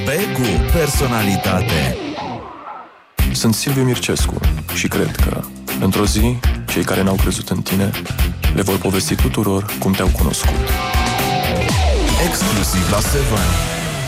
cu personalitate. Sunt Silviu Mircescu și cred că, într-o zi, cei care n-au crezut în tine le vor povesti tuturor cum te-au cunoscut. Exclusiv la 7.